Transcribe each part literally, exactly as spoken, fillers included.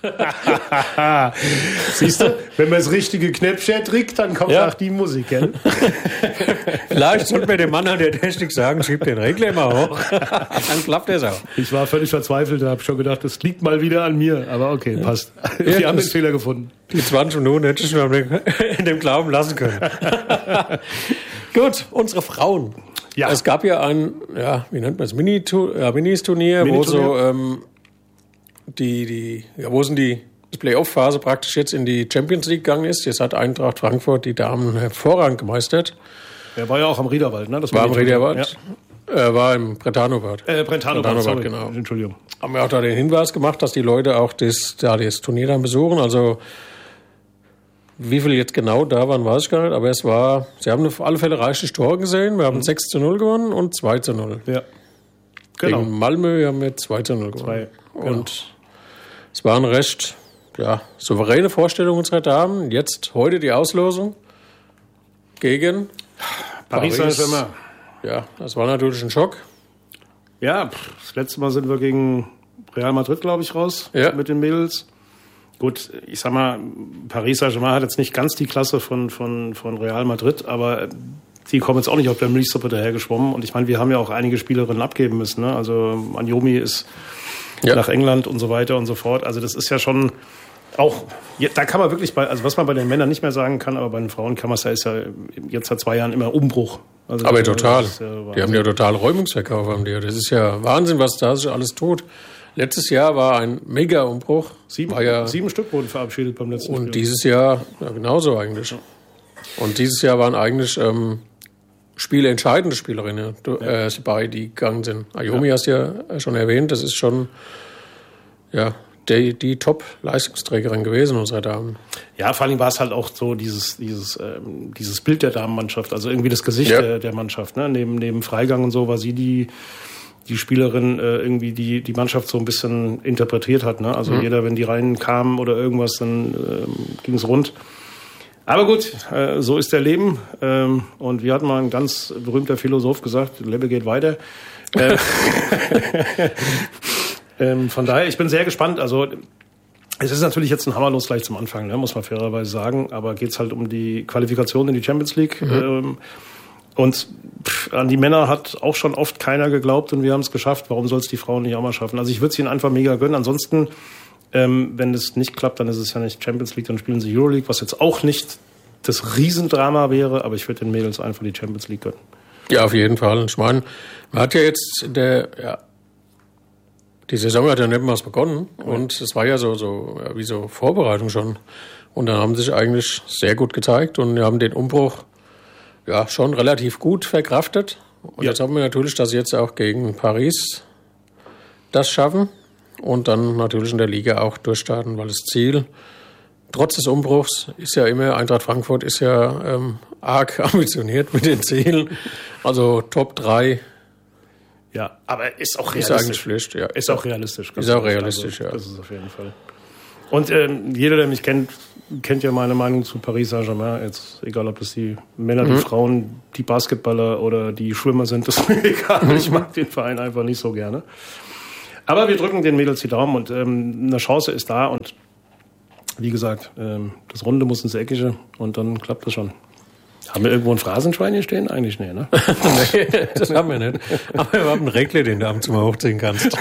Siehst du, wenn man das richtige Knäpfchen trägt, dann kommt ja auch die Musik. Gell? Vielleicht sollte mir der Mann an der Technik sagen, schieb den Regler mal hoch. Dann klappt das auch. Ich war völlig verzweifelt und habe schon gedacht, das liegt mal wieder an mir. Aber okay, ja. Passt. Wir ja, haben den Fehler gefunden. Die zwanzig Minuten hätte ich mir in dem Glauben lassen können. Gut, unsere Frauen. Ja. Es gab ja ein, ja, wie nennt man es, Mini-Turnier, Mini-Turnier, wo so ähm, die, die, ja, wo sind die Playoff-Phase praktisch jetzt in die Champions League gegangen ist. Jetzt hat Eintracht Frankfurt die Damen hervorragend gemeistert. Er war ja auch am Riederwald, ne? Das war am Riederwald. Ja. Er war im Bretano-Bad. Äh, Bretano-Bad, sorry. Genau. Entschuldigung. Haben wir auch da den Hinweis gemacht, dass die Leute auch das, da das Turnier dann besuchen. Also wie viele jetzt genau da waren, weiß ich gar nicht. Aber es war, sie haben auf alle Fälle reichlich Tore gesehen. Wir haben mhm. sechs zu null gewonnen und zwei zu null. Ja. Genau. Gegen Malmö haben wir zwei zu null gewonnen. Zwei. Genau. Und es war eine recht ja, souveräne Vorstellung unserer Damen. Jetzt heute die Auslosung gegen Paris Saint-Germain. Ja, das war natürlich ein Schock. Ja, das letzte Mal sind wir gegen Real Madrid, glaube ich, raus ja. mit den Mädels. Gut, ich sag mal, Paris Saint-Germain hat jetzt nicht ganz die Klasse von, von, von Real Madrid, aber die kommen jetzt auch nicht auf der Milchsuppe dahergeschwommen. Und ich meine, wir haben ja auch einige Spielerinnen abgeben müssen. Ne? Also Anjomi ist ja. nach England und so weiter und so fort. Also das ist ja schon auch, da kann man wirklich bei, also was man bei den Männern nicht mehr sagen kann, aber bei den Frauen kann man es ja, ist ja jetzt seit zwei Jahren immer Umbruch. Also aber total. Ja, die haben ja total Räumungsverkauf haben die. Das ist ja Wahnsinn, was da sich alles tut. Letztes Jahr war ein Mega-Umbruch. Sieben, war ja, sieben Stück wurden verabschiedet beim letzten Und Spiel. dieses Jahr ja, genauso eigentlich. Und dieses Jahr waren eigentlich ähm, spielentscheidende Spielerinnen ja. äh, dabei, die gegangen sind. Ayomi ja. hast du ja schon erwähnt, das ist schon ja, die, die Top-Leistungsträgerin gewesen unserer Damen. Ja, vor allem war es halt auch so dieses, dieses, ähm, dieses Bild der Damenmannschaft, also irgendwie das Gesicht ja. der, der Mannschaft. Ne? Neben, neben Freigang und so war sie die die Spielerin äh, irgendwie die die Mannschaft so ein bisschen interpretiert hat. Ne? Also mhm. jeder, wenn die reinkamen oder irgendwas, dann ähm, ging es rund. Aber gut, äh, so ist der Leben. Ähm, und wie hat mal ein ganz berühmter Philosoph gesagt, Lebe geht weiter. Äh, ähm, von daher, ich bin sehr gespannt. Also es ist natürlich jetzt ein Hammerlos gleich zum Anfang, ne? Muss man fairerweise sagen. Aber geht's halt um die Qualifikation in die Champions League. Mhm. Ähm, Und pff, an die Männer hat auch schon oft keiner geglaubt und wir haben es geschafft. Warum soll es die Frauen nicht auch mal schaffen? Also ich würde es ihnen einfach mega gönnen. Ansonsten, ähm, wenn es nicht klappt, dann ist es ja nicht Champions League, dann spielen sie Euroleague, was jetzt auch nicht das Riesendrama wäre. Aber ich würde den Mädels einfach die Champions League gönnen. Ja, auf jeden Fall. Ich meine, man hat ja jetzt in der, ja, die Saison hat ja nicht mal begonnen und es war ja so, so ja, wie so Vorbereitung schon. Und dann haben sie sich eigentlich sehr gut gezeigt und wir haben den Umbruch ja, schon relativ gut verkraftet. Und ja. jetzt haben wir natürlich, dass sie jetzt auch gegen Paris das schaffen und dann natürlich in der Liga auch durchstarten, weil das Ziel, trotz des Umbruchs, ist ja immer, Eintracht Frankfurt ist ja ähm, arg ambitioniert mit den Zielen. Also Top drei. Ja, aber ist auch realistisch. Ist eigentlich Pflicht, ja. Ist auch realistisch. Ist auch realistisch, also, ja. Das ist auf jeden Fall. Und ähm, jeder, der mich kennt, kennt ja meine Meinung zu Paris Saint-Germain. Jetzt, egal ob das die Männer, die mhm. Frauen, die Basketballer oder die Schwimmer sind, das ist mir egal. Mhm. Ich mag den Verein einfach nicht so gerne. Aber wir drücken den Mädels die Daumen und ähm, eine Chance ist da. Und wie gesagt, ähm, das Runde muss ins Eckige und dann klappt das schon. Haben wir irgendwo ein Phrasenschwein hier stehen? Eigentlich nicht, ne? Nee, das haben wir nicht. Aber wir haben einen Regler, den du abends mal hochziehen kannst.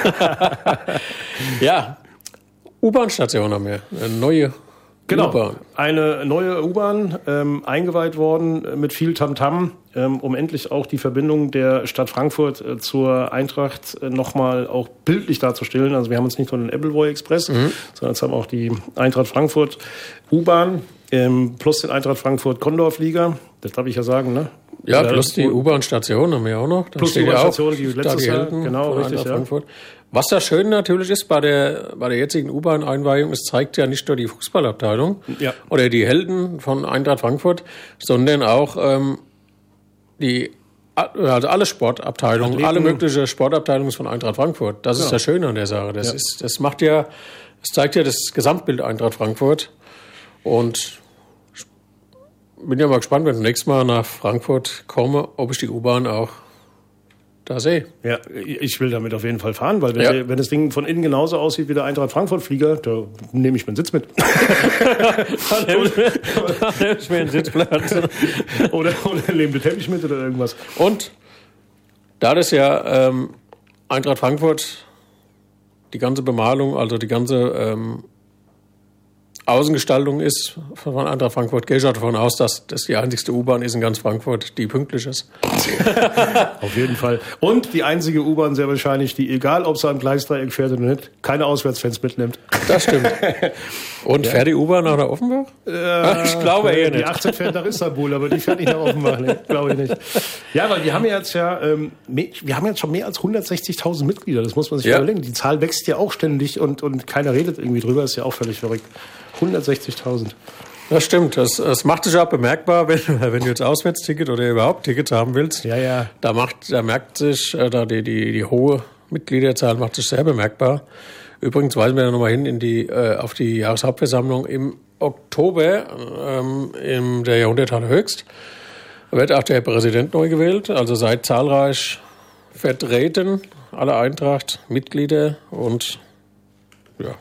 Ja, U-Bahn-Station haben wir. Eine neue Genau, U-Bahn. Eine neue U-Bahn, ähm, eingeweiht worden mit viel Tamtam, ähm, um endlich auch die Verbindung der Stadt Frankfurt äh, zur Eintracht äh, nochmal auch bildlich darzustellen. Also wir haben uns nicht nur den Appleboy Express, mhm. sondern jetzt haben wir auch die Eintracht Frankfurt U-Bahn ähm, plus den Eintracht Frankfurt Condor-Flieger. Das darf ich ja sagen, ne? Ja, plus die U-Bahn-Station haben wir auch noch. Da plus die U-Bahn-Station, die letztes Jahr, genau, richtig, ja. Frankfurt. Was da schön natürlich ist bei der, bei der jetzigen U-Bahn-Einweihung, es zeigt ja nicht nur die Fußballabteilung ja. oder die Helden von Eintracht Frankfurt, sondern auch ähm, die, also alle Sportabteilungen, Athleten. alle möglichen Sportabteilungen von Eintracht Frankfurt. Das ja. ist das Schöne an der Sache. Das ja. ist, das macht ja, das zeigt ja das Gesamtbild Eintracht Frankfurt. Und ich bin ja mal gespannt, wenn ich nächstes Mal nach Frankfurt komme, ob ich die U-Bahn auch da sehe. Ja, ich will damit auf jeden Fall fahren, weil wenn, ja. der, wenn das Ding von innen genauso aussieht wie der Eintracht Frankfurt-Flieger, da nehme ich meinen Sitz mit. Dann nehme ich mir einen Sitzplatz. oder, oder nehme den Teppich mit oder irgendwas. Und da das ja ähm, Eintracht Frankfurt, die ganze Bemalung, also die ganze ähm, Außengestaltung ist von Eintracht Frankfurt, gehe ich davon aus, dass das die einzigste U-Bahn ist in ganz Frankfurt, die pünktlich ist. Auf jeden Fall. Und die einzige U-Bahn sehr wahrscheinlich, die, egal ob sie am Gleisdreieck fährt oder nicht, keine Auswärtsfans mitnimmt. Das stimmt. Und ja. Fährt die U-Bahn nach Offenbach? Äh, ich glaube eher nicht. Die achtzehn fährt nach Istanbul, aber die fährt nicht nach Offenbach. Nee, glaube ich nicht. Ja, weil wir haben ja jetzt ja, ähm, wir haben jetzt schon mehr als hundertsechzigtausend Mitglieder. Das muss man sich ja. überlegen. Die Zahl wächst ja auch ständig und, und keiner redet irgendwie drüber. Ist ja auch völlig verrückt. hundertsechzigtausend. Das stimmt. Das, das macht sich auch bemerkbar, wenn, wenn du jetzt Auswärtsticket oder überhaupt Tickets haben willst. Ja, ja. Da macht, da merkt sich, äh, da die, die, die hohe Mitgliederzahl macht sich sehr bemerkbar. Übrigens weisen wir noch mal hin in die, äh, auf die Jahreshauptversammlung im Oktober, ähm, in der Jahrhunderthalle Höchst. Wird auch der Präsident neu gewählt. Also seid zahlreich vertreten, alle Eintracht-Mitglieder und, ja.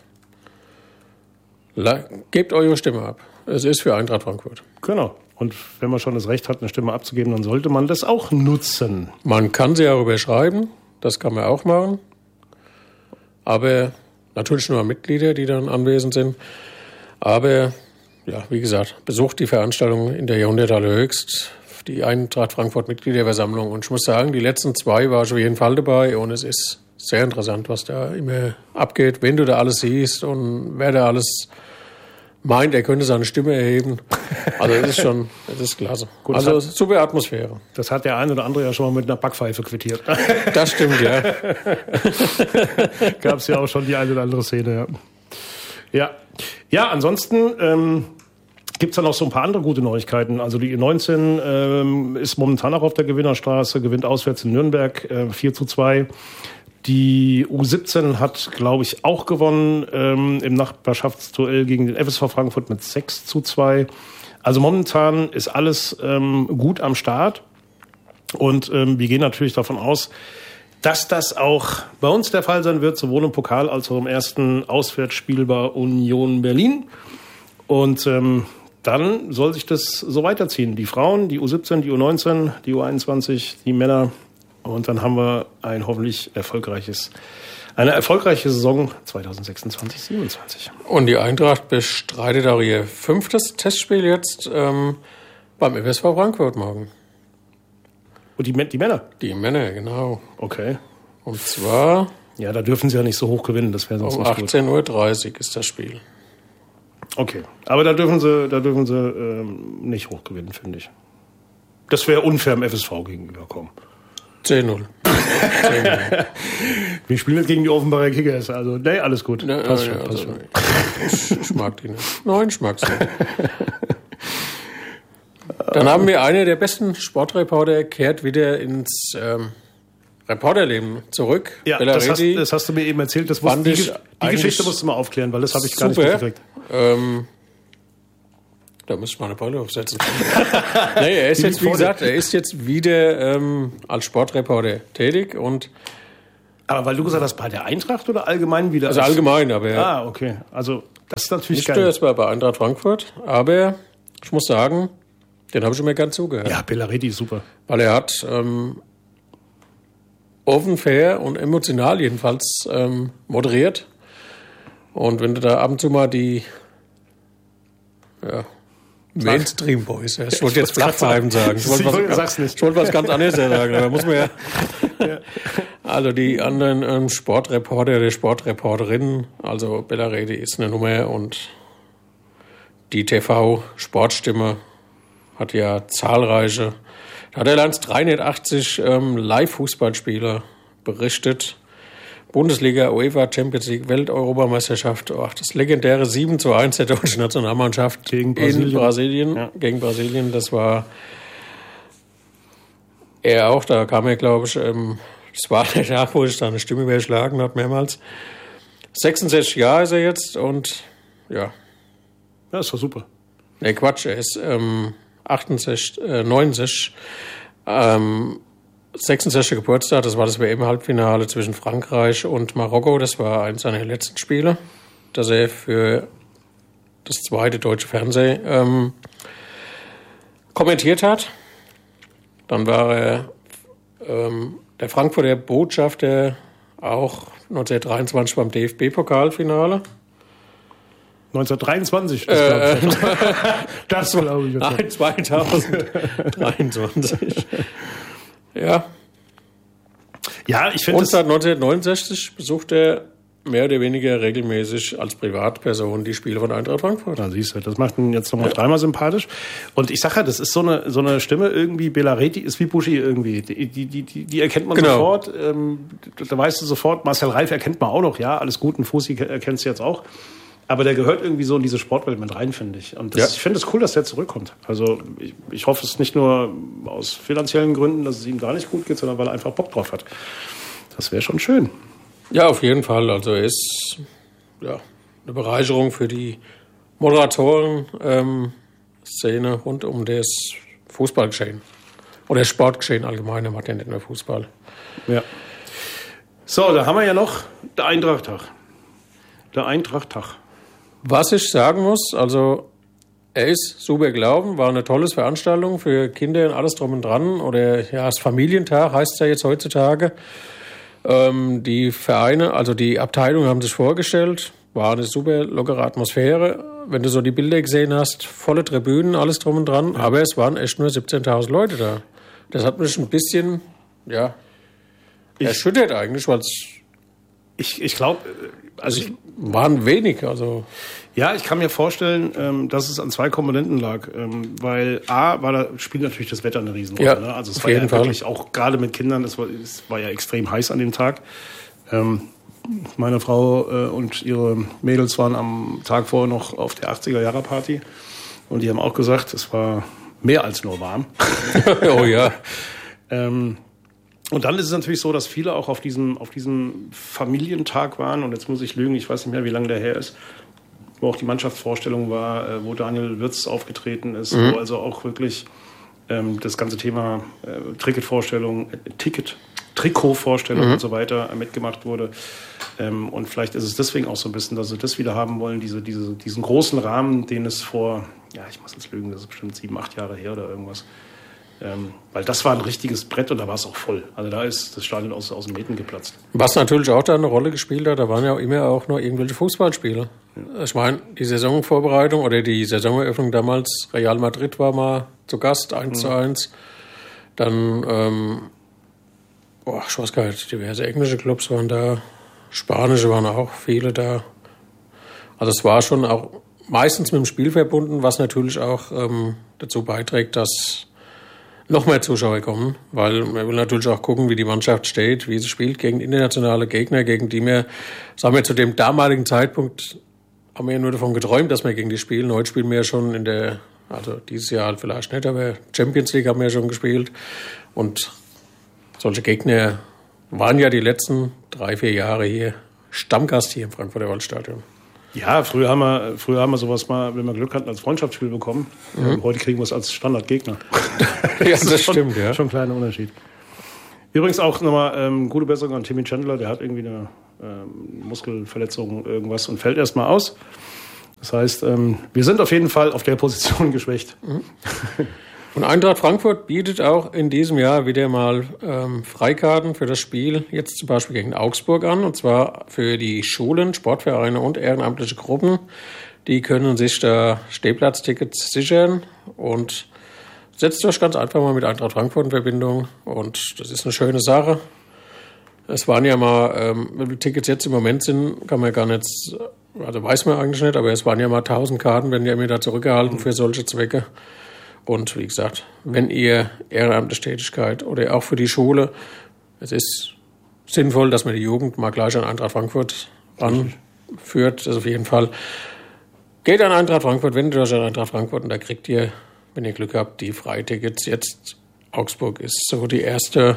Gebt eure Stimme ab. Es ist für Eintracht Frankfurt. Genau. Und wenn man schon das Recht hat, eine Stimme abzugeben, dann sollte man das auch nutzen. Man kann sie auch überschreiben. Das kann man auch machen. Aber natürlich nur Mitglieder, die dann anwesend sind. Aber, ja, wie gesagt, besucht die Veranstaltung in der Jahrhunderthalle Höchst, die Eintracht Frankfurt Mitgliederversammlung. Und ich muss sagen, die letzten zwei war ich auf jeden Fall dabei. Und es ist sehr interessant, was da immer abgeht, wenn du da alles siehst und wer da alles meint, er könnte seine Stimme erheben. Also es ist schon, es ist klasse. Gut, also hat, super Atmosphäre. Das hat der ein oder andere ja schon mal mit einer Backpfeife quittiert. Das stimmt, ja. Gab es ja auch schon die eine oder andere Szene, ja. Ja, ja ansonsten ähm, gibt es dann noch so ein paar andere gute Neuigkeiten. Also die U neunzehn ähm, ist momentan auch auf der Gewinnerstraße, gewinnt auswärts in Nürnberg äh, vier zu zwei. Die U siebzehn hat, glaube ich, auch gewonnen ähm, im Nachbarschaftsduell gegen den F S V Frankfurt mit sechs zu zwei. Also momentan ist alles ähm, gut am Start. Und ähm, wir gehen natürlich davon aus, dass das auch bei uns der Fall sein wird, sowohl im Pokal als auch im ersten Auswärtsspiel bei Union Berlin. Und ähm, dann soll sich das so weiterziehen. Die Frauen, die U siebzehn, die U neunzehn, die U einundzwanzig, die Männer. Und dann haben wir ein hoffentlich erfolgreiches, eine erfolgreiche Saison zwanzig sechsundzwanzig siebenundzwanzig. Und die Eintracht bestreitet auch ihr fünftes Testspiel jetzt ähm, beim F S V Frankfurt morgen. Und die, die Männer? Die Männer, genau. Okay. Und zwar... Ja, da dürfen sie ja nicht so hoch gewinnen, das wäre sonst um nicht gut. achtzehn Uhr dreißig ist das Spiel. Okay, aber da dürfen sie, da dürfen sie ähm, nicht hoch gewinnen, finde ich. Das wäre unfair dem F S V gegenüberkommen. zehn null. Wir spielen jetzt gegen die Offenbarer Kickers, also nee, alles gut. Ja, passt ja, schon, passt also, schon. Ich, ich mag die nicht. Nein, ich mag sie nicht. Dann haben wir einen der besten Sportreporter, kehrt wieder ins ähm, Reporterleben zurück. Ja, das hast, das hast du mir eben erzählt. Das musst, die, die Geschichte musst du mal aufklären, weil das habe ich gar super. nicht mitgekriegt. Ähm, Da müsste ich mal eine Brille aufsetzen. Nee, er ist jetzt, wie gesagt, er ist jetzt wieder ähm, als Sportreporter tätig und. Aber weil du gesagt hast, bei der Eintracht oder allgemein wieder? Also allgemein, aber ja. Ah, okay. Also, das ist natürlich nicht geil. Nicht jetzt bei, bei Eintracht Frankfurt, aber ich muss sagen, den habe ich immer gern zugehört. Ja, Bellaretti ist super. Weil er hat ähm, offen, fair und emotional jedenfalls ähm, moderiert. Und wenn du da ab und zu mal die, ja, Mainstream Boys. Ich wollte jetzt Flachpfeifen sagen. Ich wollte was, ich wollte was ganz anderes sagen. Da muss man ja. Ja. Also die anderen ähm, Sportreporter oder Sportreporterinnen, also Bellaretti ist eine Nummer und die T V-Sportstimme hat ja zahlreiche, da hat er lands dreihundertachtzig ähm, Live-Fußballspieler berichtet. Bundesliga, UEFA, Champions League, Welt-Europameisterschaft, ach, das legendäre sieben zu eins der deutschen Nationalmannschaft gegen Brasilien. in Brasilien, ja. gegen Brasilien, das war er auch, da kam er, glaube ich, ähm, das war der Tag, wo ich seine Stimme überschlagen hat, mehrmals. sechsundsechzig Jahre ist er jetzt und, ja. Ja, ist doch super. Nee, Quatsch, er ist ähm, achtundsechzig, äh, neunundsechzig, ähm, sechsundsechziger Geburtstag, das war das W M-Halbfinale zwischen Frankreich und Marokko. Das war eines seiner letzten Spiele, das er für das zweite deutsche Fernsehen ähm, kommentiert hat. Dann war er ähm, der Frankfurter Botschafter auch neunzehnhundertdreiundzwanzig beim D F B-Pokalfinale. neunzehnhundertdreiundzwanzig, das äh, glaube ich. Das glaube ich. Nein, zweitausenddreiundzwanzig. Ja. Ja, ich finde. Und seit neunzehnhundertneunundsechzig besucht er mehr oder weniger regelmäßig als Privatperson die Spiele von Eintracht Frankfurt. Da siehst du, das macht ihn jetzt nochmal ja. dreimal sympathisch. Und ich sage ja, das ist so eine, so eine Stimme irgendwie, Belareti ist wie Buschi irgendwie. Die, die, die, die erkennt man genau. sofort. Ähm, da weißt du sofort, Marcel Reif erkennt man auch noch. Ja, alles gut, ein Fussi erkennst du jetzt auch. Aber der gehört irgendwie so in diese Sportwelt mit rein, finde ich. Und das, ja. ich finde es cool, dass der zurückkommt. Also ich, ich hoffe es nicht nur aus finanziellen Gründen, dass es ihm gar nicht gut geht, sondern weil er einfach Bock drauf hat. Das wäre schon schön. Ja, auf jeden Fall. Also er ist ja, eine Bereicherung für die Moderatoren-Szene ähm, rund um das Fußballgeschehen. Oder Sportgeschehen allgemein, er macht ja nicht nur Fußball. Ja. So, da haben wir ja noch der Eintracht-Tag. Der Eintracht-Tag. Was ich sagen muss, also er ist super gelaufen, war eine tolle Veranstaltung für Kinder und alles drum und dran. Oder ja, das Familientag heißt es ja jetzt heutzutage. Ähm, die Vereine, also die Abteilungen haben sich vorgestellt, war eine super lockere Atmosphäre. Wenn du so die Bilder gesehen hast, volle Tribünen, alles drum und dran, ja. aber es waren echt nur siebzehntausend Leute da. Das hat mich ein bisschen, ja, ich, erschüttert eigentlich, weil es ich, ich glaube, also ich, waren wenig, also. Ja, ich kann mir vorstellen, ähm, dass es an zwei Komponenten lag, ähm, weil A, war da, spielt natürlich das Wetter eine Riesenrolle. Ja, ne? Also es war ja Fall. wirklich auch gerade mit Kindern, es war, es war ja extrem heiß an dem Tag. Ähm, meine Frau äh, und ihre Mädels waren am Tag vorher noch auf der achtziger-Jahre-Party und die haben auch gesagt, es war mehr als nur warm. Oh ja. ähm, Und dann ist es natürlich so, dass viele auch auf diesem, auf diesem Familientag waren. Und jetzt muss ich lügen, ich weiß nicht mehr, wie lange der her ist, wo auch die Mannschaftsvorstellung war, wo Daniel Wirtz aufgetreten ist, mhm. wo also auch wirklich ähm, das ganze Thema äh, Ticketvorstellung, äh, Ticket, Trikotvorstellung mhm. und so weiter mitgemacht wurde. Ähm, und vielleicht ist es deswegen auch so ein bisschen, dass sie das wieder haben wollen, diese, diese, diesen großen Rahmen, den es vor, ja, ich muss jetzt lügen, das ist bestimmt sieben, acht Jahre her oder irgendwas. Ähm, weil das war ein richtiges Brett und da war es auch voll. Also da ist das Stadion aus, aus dem Nähten geplatzt. Was natürlich auch da eine Rolle gespielt hat, da waren ja auch immer auch noch irgendwelche Fußballspiele. Ja. Ich meine, die Saisonvorbereitung oder die Saisoneröffnung damals, Real Madrid war mal zu Gast, eins mhm. zu eins. Dann, ähm, boah, ich weiß gar nicht, diverse englische Clubs waren da, spanische waren auch viele da. Also es war schon auch meistens mit dem Spiel verbunden, was natürlich auch ähm, dazu beiträgt, dass noch mehr Zuschauer kommen, weil man will natürlich auch gucken, wie die Mannschaft steht, wie sie spielt gegen internationale Gegner, gegen die wir, sagen wir, zu dem damaligen Zeitpunkt haben wir ja nur davon geträumt, dass wir gegen die spielen. Heute spielen wir ja schon in der, also dieses Jahr halt vielleicht nicht, aber Champions League haben wir ja schon gespielt. Und solche Gegner waren ja die letzten drei, vier Jahre hier Stammgast hier im Frankfurter Waldstadion. Ja, früher haben wir, früher haben wir sowas mal, wenn wir Glück hatten, als Freundschaftsspiel bekommen. Mhm. Heute kriegen wir es als Standardgegner. Ja, das, das schon, stimmt, ja. Schon ein kleiner Unterschied. Übrigens auch nochmal ähm, gute Besserung an Timmy Chandler. Der hat irgendwie eine ähm, Muskelverletzung, irgendwas und fällt erstmal aus. Das heißt, ähm, wir sind auf jeden Fall auf der Position geschwächt. Mhm. Und Eintracht Frankfurt bietet auch in diesem Jahr wieder mal ähm, Freikarten für das Spiel, jetzt zum Beispiel gegen Augsburg an, und zwar für die Schulen, Sportvereine und ehrenamtliche Gruppen. Die können sich da Stehplatztickets sichern und setzt euch ganz einfach mal mit Eintracht Frankfurt in Verbindung und das ist eine schöne Sache. Es waren ja mal, ähm, wie viele Tickets jetzt im Moment sind, kann man gar nicht, also weiß man eigentlich nicht, aber es waren ja mal tausend Karten, werden ja immer da zurückgehalten für solche Zwecke. Und wie gesagt, wenn ihr ehrenamtliche Tätigkeit oder auch für die Schule, es ist sinnvoll, dass man die Jugend mal gleich an Eintracht Frankfurt ranführt. Das auf jeden Fall. Geht an Eintracht Frankfurt, wendet euch an Eintracht Frankfurt und da kriegt ihr, wenn ihr Glück habt, die Freitickets. Jetzt Augsburg ist so die erste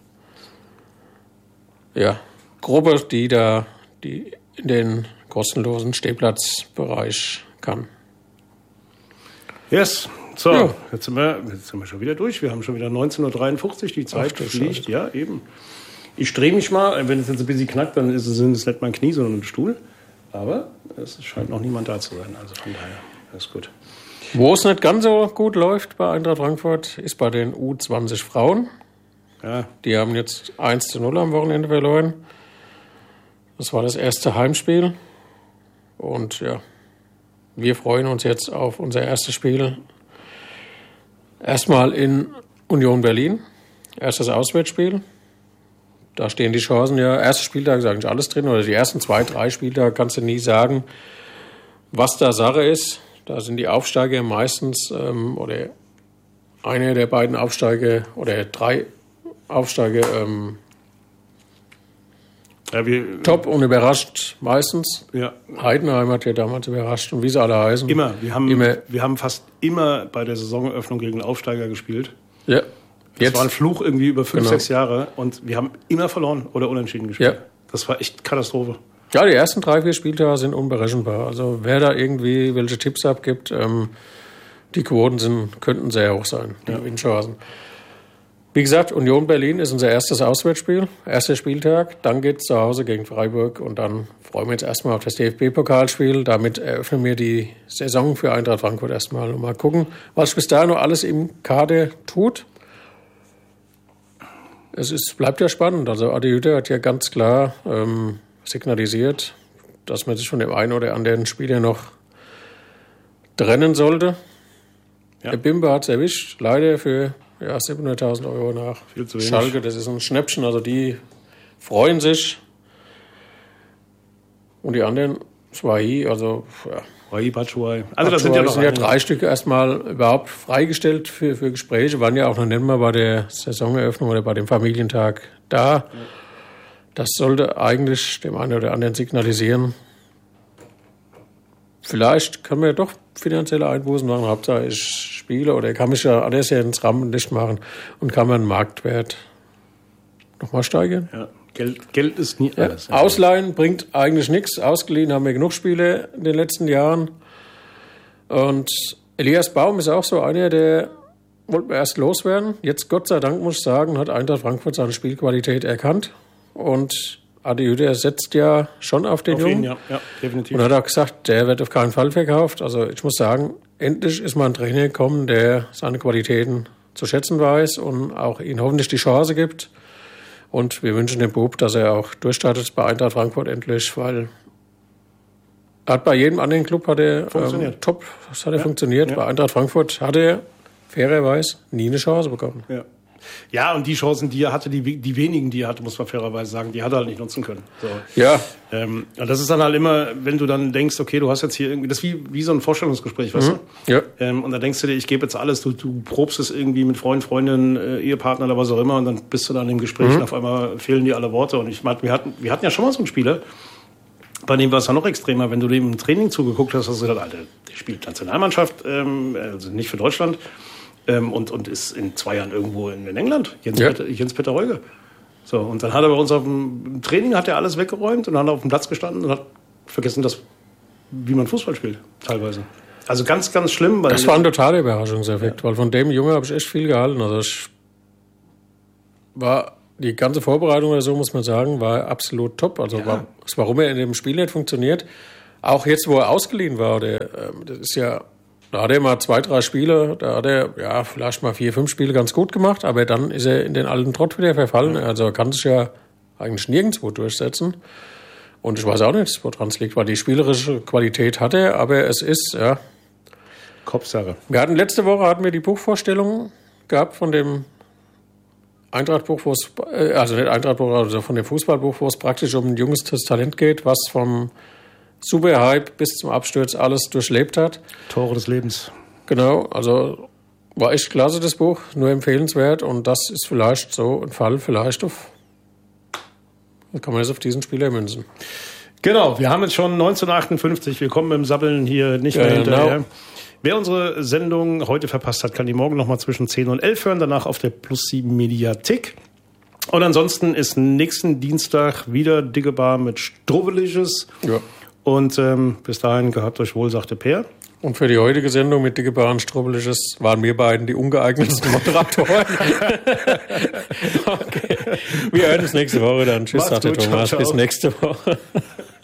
ja, Gruppe, die da die in den kostenlosen Stehplatzbereich kann. Yes. so, ja. Jetzt, sind wir, jetzt sind wir schon wieder durch. Wir haben schon wieder neunzehn Uhr dreiundfünfzig, die Zeit Ach, fliegt. Ja, eben. Ich drehe mich mal, wenn es jetzt ein bisschen knackt, dann ist es, sind es nicht mein Knie, sondern ein Stuhl. Aber es scheint noch niemand da zu sein, also von daher, das ist gut. Wo es nicht ganz so gut läuft bei Eintracht Frankfurt, ist bei den U zwanzig Frauen. Ja. Die haben jetzt eins zu null am Wochenende verloren. Das war das erste Heimspiel. Und ja, wir freuen uns jetzt auf unser erstes Spiel. Erstmal in Union Berlin. Erstes Auswärtsspiel. Da stehen die Chancen ja. Erster Spieltag ist eigentlich alles drin. Oder die ersten zwei, drei Spieltage kannst du nie sagen, was da Sache ist. Da sind die Aufsteiger meistens, ähm, oder einer der beiden Aufsteiger, oder drei Aufsteiger, ähm, Ja, wir, top und überrascht meistens. Ja. Heidenheim hat ja damals überrascht und wie sie alle heißen. Immer. Wir haben, immer. Wir haben fast immer bei der Saisoneröffnung gegen Aufsteiger gespielt. Ja. Das Jetzt. war ein Fluch irgendwie über fünf, genau. sechs Jahre und wir haben immer verloren oder unentschieden gespielt. Ja. Das war echt Katastrophe. Ja, die ersten drei, vier Spieltage sind unberechenbar. Also wer da irgendwie welche Tipps abgibt, ähm, die Quoten sind, könnten sehr hoch sein, die ja. Windchancen. Wie gesagt, Union Berlin ist unser erstes Auswärtsspiel, erster Spieltag. Dann geht es zu Hause gegen Freiburg und dann freuen wir uns erstmal auf das D F B-Pokalspiel. Damit eröffnen wir die Saison für Eintracht Frankfurt erstmal und mal gucken, was bis dahin noch alles im Kader tut. Es ist, bleibt ja spannend. Also Adi Hütter hat ja ganz klar ähm, signalisiert, dass man sich von dem einen oder anderen Spieler noch trennen sollte. Ja. Der Bimber hat es erwischt, leider für ja, siebenhunderttausend Euro nach Viel zu wenig. Schalke. Das ist ein Schnäppchen, also die freuen sich. Und die anderen, Schwai, also ja. Schwai, Batshuayi. Also das sind ja noch sind ja drei Stücke erstmal überhaupt freigestellt für, für Gespräche. Waren ja auch noch nicht mal bei der Saisoneröffnung oder bei dem Familientag da. Ja. Das sollte eigentlich dem einen oder anderen signalisieren, vielleicht können wir ja doch finanzielle Einbußen machen. Hauptsache ich spiele oder kann mich ja alles ja ins Rampenlicht machen und kann man den Marktwert nochmal steigern. Ja, Geld, Geld ist nie alles. Ja, Ausleihen bringt eigentlich nichts. Ausgeliehen haben wir genug Spiele in den letzten Jahren. Und Elias Baum ist auch so einer, der wollte wir erst loswerden. Jetzt, Gott sei Dank, muss ich sagen, hat Eintracht Frankfurt seine Spielqualität erkannt. Und Adi Hütter setzt ja schon auf den auf Jungen. Ihn, ja. Ja, definitiv. Und hat auch gesagt, der wird auf keinen Fall verkauft. Also ich muss sagen, endlich ist mal ein Trainer gekommen, der seine Qualitäten zu schätzen weiß und auch ihnen hoffentlich die Chance gibt. Und wir wünschen dem Bub, dass er auch durchstartet bei Eintracht Frankfurt endlich, weil er hat bei jedem anderen Club hat er ähm, top, das hat er ja. funktioniert. Ja. Bei Eintracht Frankfurt hat er fairerweise nie eine Chance bekommen. Ja. Ja, und die Chancen, die er hatte, die, die wenigen, die er hatte, muss man fairerweise sagen, die hat er halt nicht nutzen können. So. Ja. Ähm, und das ist dann halt immer, wenn du dann denkst, okay, du hast jetzt hier irgendwie, das ist wie, wie so ein Vorstellungsgespräch, weißt mhm. du? Ja. Ähm, und da denkst du dir, ich gebe jetzt alles, du, du probst es irgendwie mit Freund, Freundin, äh, Ehepartner oder was auch immer und dann bist du dann im Gespräch mhm. und auf einmal fehlen dir alle Worte. Und ich meine, wir hatten, wir hatten ja schon mal so einen Spieler, bei dem war es ja noch extremer, wenn du dem im Training zugeguckt hast, hast du gesagt, Alter, der spielt Nationalmannschaft, ähm, also nicht für Deutschland, Ähm, und, und ist in zwei Jahren irgendwo in, in England, Jens, ja. Peter, Jens Peter Reuge. So, und dann hat er bei uns auf dem Training hat er alles weggeräumt und dann hat er auf dem Platz gestanden und hat vergessen, dass, wie man Fußball spielt, teilweise. Also ganz, ganz schlimm. Weil das war ein totaler Überraschungseffekt, ja. weil von dem Junge habe ich echt viel gehalten. Also ich war, die ganze Vorbereitung oder so, muss man sagen, war absolut top. Also ja. war, warum er in dem Spiel nicht funktioniert, auch jetzt, wo er ausgeliehen war, der, das ist ja, da hat er mal zwei, drei Spiele, da hat er ja vielleicht mal vier, fünf Spiele ganz gut gemacht, aber dann ist er in den alten Trott wieder verfallen. Also er kann sich ja eigentlich nirgendwo durchsetzen. Und ich weiß auch nicht, woran es liegt, weil die spielerische Qualität hat er, aber es ist, ja. Kopfsache. Wir hatten letzte Woche hatten wir die Buchvorstellung gehabt von dem Eintracht-Buch, wo es, also nicht Eintracht-Buch, also von dem Fußballbuch, wo es praktisch um ein junges Talent geht, was vom Superhype bis zum Absturz alles durchlebt hat. Tore des Lebens. Genau, also war echt klasse, das Buch, nur empfehlenswert und das ist vielleicht so ein Fall, vielleicht auf, kann man das auf diesen Spieler münzen. Genau, wir haben jetzt schon neunzehnhundertachtundfünfzig, wir kommen mit dem Sabbeln hier nicht mehr ja, hinterher. Genau. Wer unsere Sendung heute verpasst hat, kann die morgen nochmal zwischen zehn und elf hören, danach auf der Plus sieben Mediathek. Und ansonsten ist nächsten Dienstag wieder Dicke Bar mit Struweliges. Ja. Und ähm, bis dahin gehabt euch wohl, sagte Per. Und für die heutige Sendung mit Dicke Bahn Strobbelisches waren wir beiden die ungeeignetsten Moderatoren. Okay. Wir hören uns nächste Woche dann. Tschüss, sagt der Thomas. Bis nächste Woche.